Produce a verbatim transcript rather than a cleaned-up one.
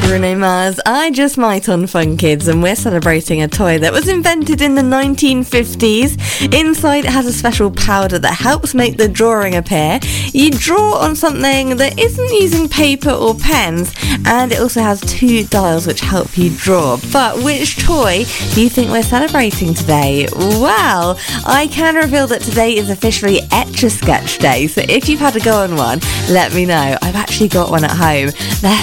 Bruno Mars, I Just Might on Fun Kids, and we're celebrating a toy that was invented in the nineteen fifties. Inside it has a special powder that helps make the drawing appear. You draw on something that isn't using paper or pens, and it also has two dials which help you draw. But which toy do you think we're celebrating today? Well, I can reveal that today is officially Etch-a-Sketch Day, so if you've had a go on one, let me know. I've actually got one at home. They're